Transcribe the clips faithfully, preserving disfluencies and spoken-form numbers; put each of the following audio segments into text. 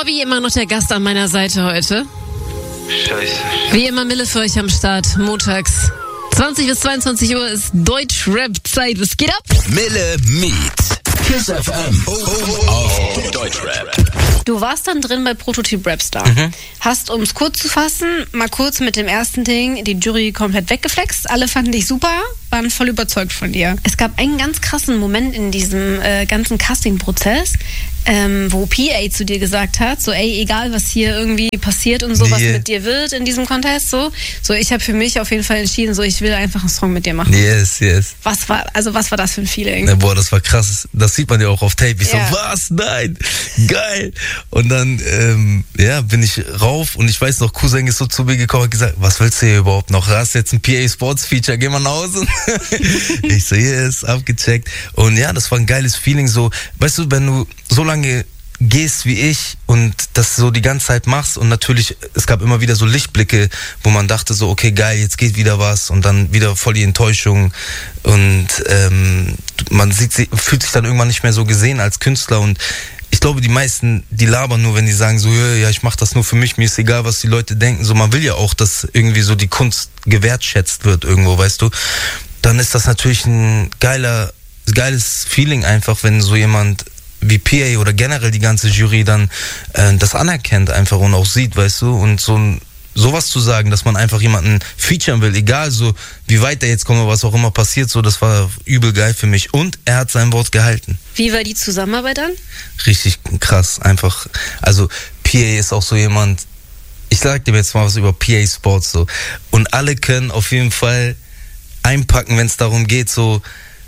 wie immer noch der Gast an meiner Seite heute. Scheiße. Wie immer Mille für euch am Start, montags. zwanzig bis zweiundzwanzig Uhr ist Deutschrap-Zeit. Was geht ab? Mille Meet. KISS F M. Oh, oh, auf Deutschrap. Du warst dann drin bei Prototyp Rapstar. Mhm. Hast, um es kurz zu fassen, mal kurz mit dem ersten Ding die Jury komplett weggeflext. Alle fanden dich super, waren voll überzeugt von dir. Es gab einen ganz krassen Moment in diesem äh, ganzen Casting-Prozess, ähm, wo P A zu dir gesagt hat, so ey, egal was hier irgendwie passiert und so, Nee. was mit dir wird in diesem Contest, so, so ich habe für mich auf jeden Fall entschieden, so ich will einfach einen Song mit dir machen. Yes, yes. Was war, also was war das für ein Feeling? Ja, boah, das war krass. Das sieht man ja auch auf Tape. Ich Ja. so, was? Nein. Geil. Und dann, ähm, ja, bin ich rauf und ich weiß noch, Cousin ist so zu mir gekommen und gesagt, was willst du hier überhaupt noch? Hast jetzt ein P A Sports Feature, geh mal nach Hause. Ich so, yes, abgecheckt. Und ja, das war ein geiles Feeling. So, weißt du, wenn du so lange gehst wie ich und das so die ganze Zeit machst und natürlich, es gab immer wieder so Lichtblicke, wo man dachte so, okay, geil, jetzt geht wieder was und dann wieder voll die Enttäuschung und ähm, man sieht, fühlt sich dann irgendwann nicht mehr so gesehen als Künstler und ich glaube, die meisten, die labern nur, wenn die sagen so, ja, ich mache das nur für mich, mir ist egal, was die Leute denken. So, man will ja auch, dass irgendwie so die Kunst gewertschätzt wird irgendwo, weißt du. Dann ist das natürlich ein geiler, geiles Feeling einfach, wenn so jemand wie P A oder generell die ganze Jury dann äh, das anerkennt einfach und auch sieht, weißt du, und so ein sowas zu sagen, dass man einfach jemanden featuren will, egal so, wie weit der jetzt kommt oder was auch immer passiert, so, das war übel geil für mich und er hat sein Wort gehalten. Wie war die Zusammenarbeit dann? Richtig krass, einfach, also P A ist auch so jemand, ich sag dir jetzt mal was über P A Sports so, und alle können auf jeden Fall einpacken, wenn es darum geht, so,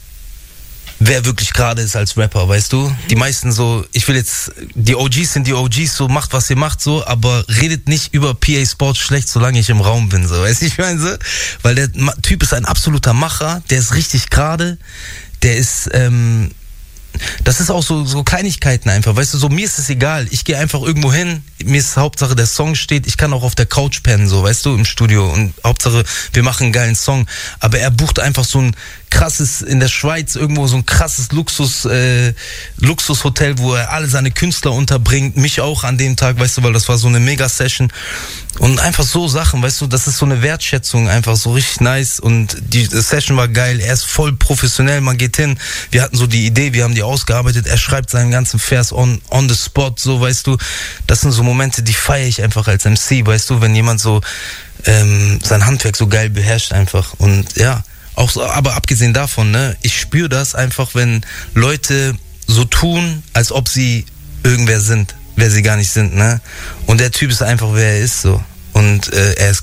wer wirklich gerade ist als Rapper, weißt du? Die meisten so, ich will jetzt, die O Gs sind die O Gs, so macht, was ihr macht, so, aber redet nicht über P A Sports schlecht, solange ich im Raum bin, so, weißt du, ich meine so? Weil der Typ ist ein absoluter Macher, der ist richtig gerade, der ist, ähm, das ist auch so, so Kleinigkeiten einfach, weißt du, so mir ist es egal, ich gehe einfach irgendwo hin, mir ist Hauptsache der Song steht, ich kann auch auf der Couch pennen, so, weißt du, im Studio und Hauptsache wir machen einen geilen Song, aber er bucht einfach so ein krasses, in der Schweiz irgendwo so ein krasses Luxus, äh, Luxushotel, wo er alle seine Künstler unterbringt, mich auch an dem Tag, weißt du, weil das war so eine Mega-Session und einfach so Sachen, weißt du, das ist so eine Wertschätzung, einfach so richtig nice und die Session war geil, er ist voll professionell, man geht hin, wir hatten so die Idee, wir haben die ausgearbeitet, er schreibt seinen ganzen Vers on, on the spot, so, weißt du, das sind so Momente, die feiere ich einfach als M C, weißt du, wenn jemand so ähm, sein Handwerk so geil beherrscht einfach und ja, auch so, aber abgesehen davon, ne, ich spüre das einfach, wenn Leute so tun, als ob sie irgendwer sind, wer sie gar nicht sind, ne? Und der Typ ist einfach, wer er ist, so. Und äh, er ist